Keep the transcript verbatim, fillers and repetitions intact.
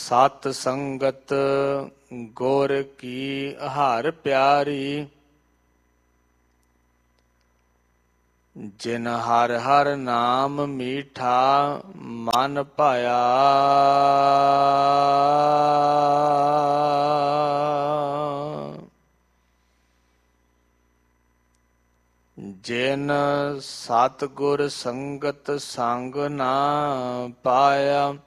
ਸਤ ਸੰਗਤ ਗੁਰ ਕੀ ਹਰ ਪਿਆਰੀ। ਜਿਨ ਹਰ ਹਰ ਨਾਮ ਮੀਠਾ ਮਨ ਭਾਇਆ। ਜਿਨ ਸਤਿਗੁਰ ਸੰਗਤ ਸੰਗ ਨਾ ਪਾਇਆ।